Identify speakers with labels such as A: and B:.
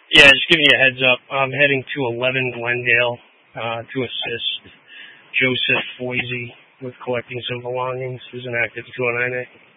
A: Yeah, just giving you a heads up. I'm heading to 11 Glendale to assist Joseph Foisey with collecting some belongings. There's an active 209A.